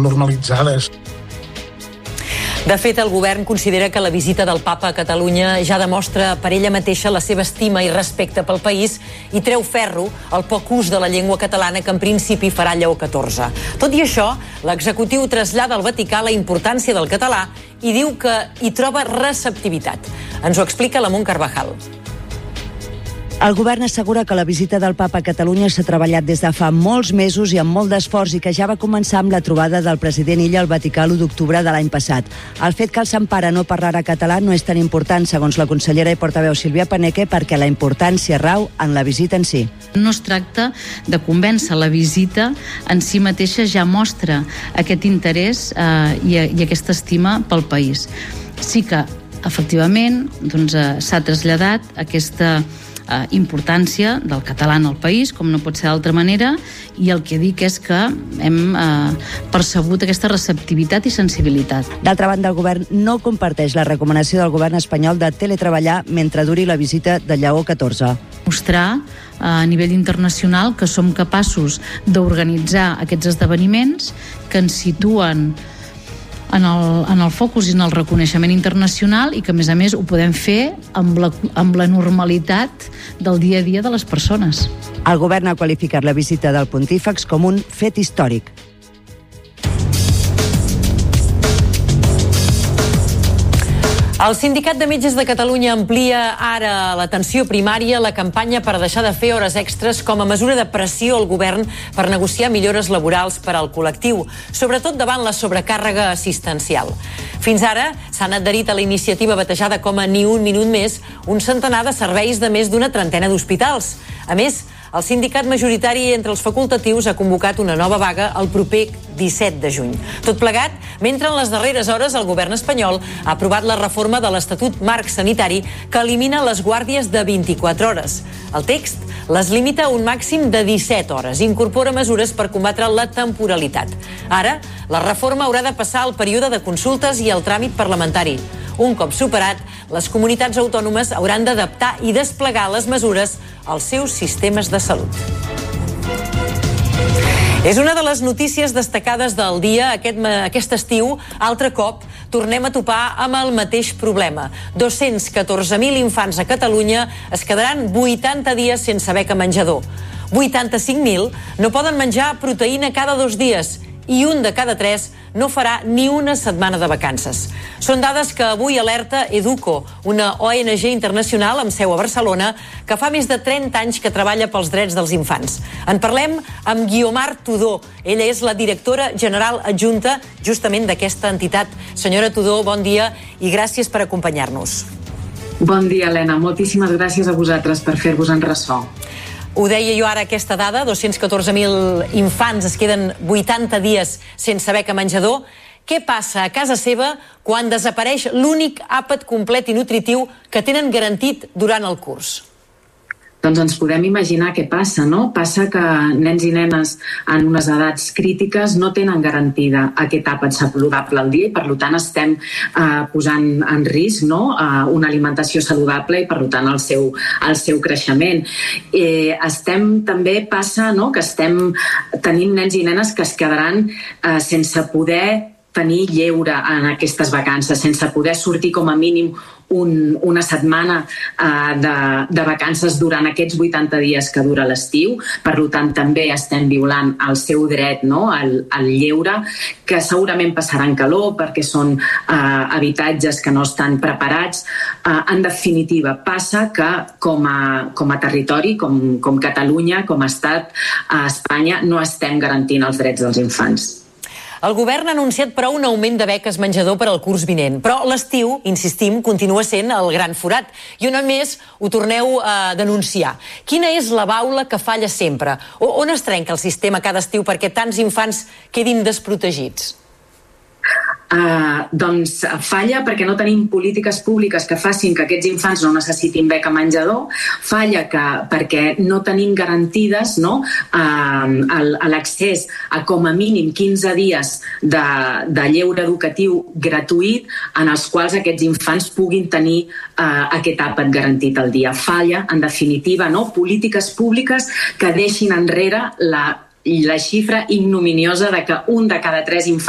normalitzades. De fet, el govern considera que la visita del papa a Catalunya ja demostra per ella mateixa la seva estima i respecte pel país i treu ferro al poc ús de la llengua catalana que en principi farà Lleó XIV. Tot i això, l'executiu trasllada al Vaticà la importància del català i diu que hi troba receptivitat. Ens ho explica la Mont Carvajal. El govern assegura que la visita del papa a Catalunya s'ha treballat des de fa molts mesos i amb molt d'esforç i que ja va començar amb la trobada del president Illa al Vaticà l'1 d'octubre de l'any passat. El fet que el Sant Pare no parlarà català no és tan important, segons la consellera i portaveu Sílvia Paneque, perquè la importància rau en la visita en si. No es tracta de convèncer, la visita en si mateixa ja mostra aquest interès i aquesta estima pel país. Sí que, efectivament, s'ha traslladat aquesta importància del català en el país, com no pot ser d'altra manera, i el que dic és que hem percebut aquesta receptivitat i sensibilitat. D'altra banda, el govern no comparteix la recomanació del govern espanyol de teletreballar mentre duri la visita de Lleó XIV. Mostrar a nivell internacional que som capaços d'organitzar aquests esdeveniments que ens situen en el focus i en el reconeixement internacional i que, a més, ho podem fer amb la normalitat del dia a dia de les persones. El govern ha qualificat la visita del pontífex com un fet històric. El Sindicat de Metges de Catalunya amplia ara a l'atenció primària la campanya per deixar de fer hores extres com a mesura de pressió al govern per negociar millores laborals per al col·lectiu, sobretot davant la sobrecàrrega assistencial. Fins ara s'han adherit a la iniciativa batejada com a Ni un minut més un centenar de serveis de més d'una trentena d'hospitals. A més, el sindicat majoritari entre els facultatius ha convocat una nova vaga el proper 17 de juny. Tot plegat, mentre en les darreres hores el govern espanyol ha aprovat la reforma de l'Estatut Marc Sanitari que elimina les guàrdies de 24 hores. El text les limita a un màxim de 17 hores i incorpora mesures per combatre la temporalitat. Ara, la reforma haurà de passar al període de consultes i al tràmit parlamentari. Un cop superat, les comunitats autònomes hauran d'adaptar i desplegar les mesures als seus sistemes de salut. És una de les notícies destacades del dia. Aquest estiu, altre cop, tornem a topar amb el mateix problema. 214.000 infants a Catalunya es quedaran 80 dies sense beca menjador. 85.000 no poden menjar proteïna cada 2 dies i un de cada 3 no farà ni una setmana de vacances. Són dades que avui alerta Educo, una ONG internacional amb seu a Barcelona que fa més de 30 anys que treballa pels drets dels infants. En parlem amb Guiomar Tudó. Ella és la directora general adjunta justament d'aquesta entitat. Senyora Tudó, bon dia i gràcies per acompanyar-nos. Bon dia, Helena. Moltíssimes gràcies a vosaltres per fer-vos-en ressò. Ho deia jo ara, aquesta dada, 214.000 infants es queden 80 dies sense beca menjador. Què passa a casa seva quan desapareix l'únic àpat complet i nutritiu que tenen garantit durant el curs? Doncs ens podem imaginar què passa, no? Passa que nens i nenes en unes edats crítiques no tenen garantida aquest àpat saludable al dia i per tant estem posant en risc, no? Una alimentació saludable i per tant el seu creixement. També passa, no? Que estem tenint nens i nenes que es quedaran sense poder tenir lleure en aquestes vacances, sense poder sortir com a mínim una setmana de vacances durant aquests 80 dies que dura l'estiu. Per tant, també estem violant el seu dret, no? al lleure, que segurament passaran calor perquè són habitatges que no estan preparats. En definitiva, passa que com a territori, com Catalunya, com a estat, a Espanya, no estem garantint els drets dels infants. El govern ha anunciat, però, un augment de beques menjador per al curs vinent. Però l'estiu, insistim, continua sent el gran forat. I on més ho torneu a denunciar. Quina és la baula que falla sempre? On es trenca el sistema cada estiu perquè tants infants quedin desprotegits? Doncs falla perquè no tenim polítiques públiques que facin que aquests infants no necessitin beca menjador, falla perquè no tenim garantides, no? L'accés a com a mínim 15 dies de lleure educatiu gratuït en els quals aquests infants puguin tenir aquest àpat garantit al dia. Falla, en definitiva, no? Polítiques públiques que deixin enrere la xifra ignominiosa de que un de cada 3 infants